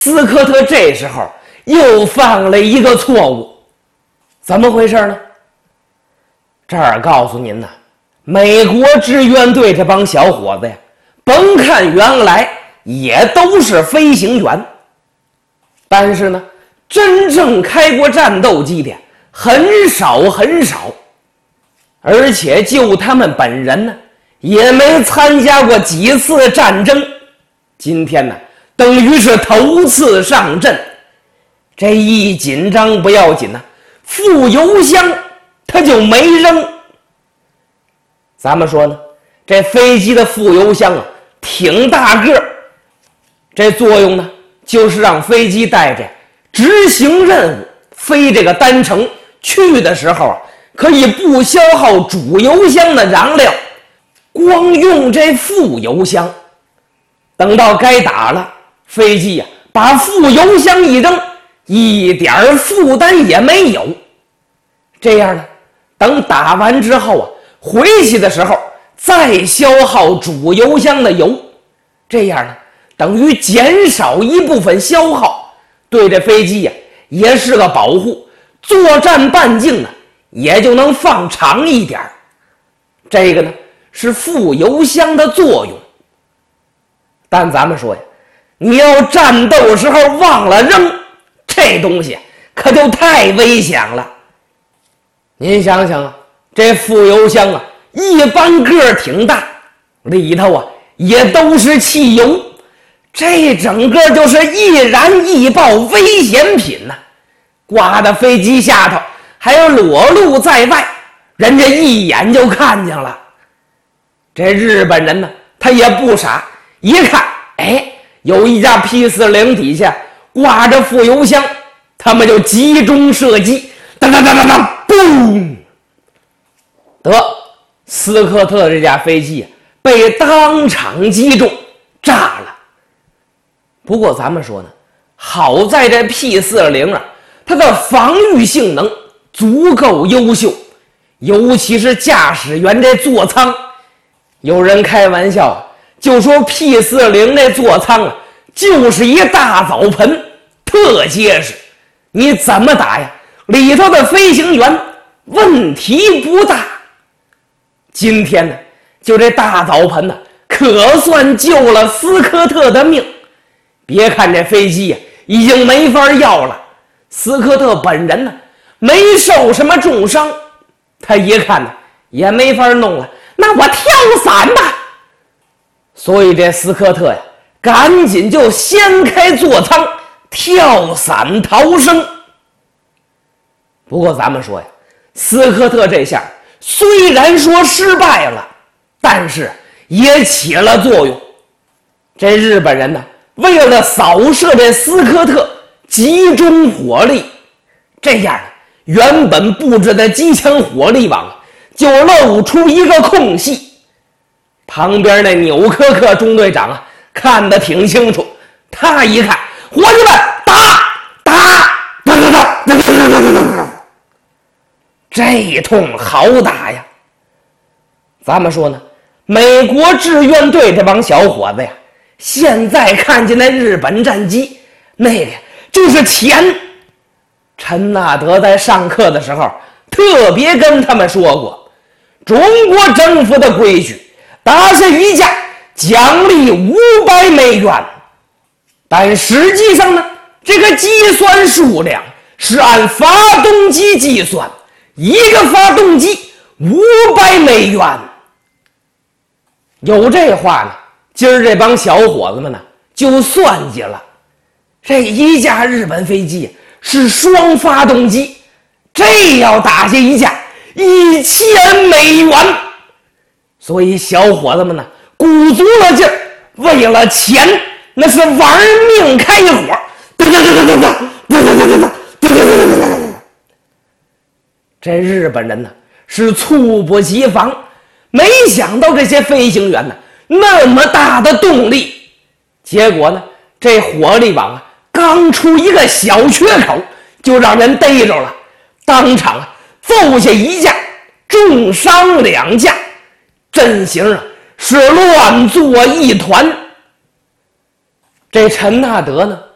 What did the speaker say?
斯科特这时候又犯了一个错误，怎么回事呢？这儿告诉您呢，美国志愿队这帮小伙子呀，甭看原来也都是飞行员，但是呢，真正开过战斗机的很少，而且就他们本人呢，也没参加过几次战争。今天呢，等于是头次上阵，这一紧张不要紧呢，副油箱他就没扔。咱们说呢，这飞机的副油箱啊挺大个，这作用呢就是让飞机带着执行任务飞这个单程去的时候啊，可以不消耗主油箱的燃料，光用这副油箱。等到该打了，飞机呀把副油箱一扔，一点负担也没有。这样呢，等打完之后啊，回去的时候再消耗主油箱的油，这样呢，等于减少一部分消耗，对这飞机呀也是个保护，作战半径呢也就能放长一点。这个呢是副油箱的作用。但咱们说呀，你要战斗时候忘了扔，这东西可就太危险了。您想想啊，这副油箱啊一般个儿挺大，里头啊也都是汽油，这整个就是易燃易爆危险品呐，挂到飞机下头还有裸露在外，人家一眼就看见了。这日本人呢他也不傻，一看有一架 P-40 底下挂着副油箱，他们就集中射击，当当当当当，嘣！得，斯科特这架飞机被当场击中，炸了。不过咱们说呢，好在这 P-40 啊，它的防御性能足够优秀，尤其是驾驶员这座舱，有人开玩笑就说 P-40 那座舱啊，就是一大澡盆，特结实，你怎么打呀？里头的飞行员问题不大。今天呢，就这大澡盆呢，可算救了斯科特的命。别看这飞机呀，已经没法要了，斯科特本人呢，没受什么重伤，他一看呢，也没法弄了，那我跳伞吧。所以这斯科特呀，赶紧就掀开座舱跳伞逃生。不过咱们说呀，斯科特这下虽然说失败了，但是也起了作用。这日本人呢，为了扫射这斯科特，集中火力，这样原本布置的机枪火力网就露出一个空隙。旁边那纽科克中队长啊，看得挺清楚，他一看，伙计们打，这通好打呀。咱们说呢，美国志愿队这帮小伙子呀，现在看见那日本战机，那个就是钱。陈纳德在上课的时候特别跟他们说过，中国政府的规矩，打下一架奖励500美元，但实际上呢，这个计算数量是按发动机计算，一个发动机500美元。有这话呢，今儿这帮小伙子们呢就算计了，这一架日本飞机是双发动机，这要打下一架1000美元。所以小伙子们呢鼓足了劲儿，为了钱那是玩命开火。这日本人呢是猝不及防，没想到这些飞行员呢那么大的动力，结果呢这火力网啊刚出一个小缺口，就让人逮着了，当场揍下一架，重伤2架，阵型是乱作一团。这陈纳德呢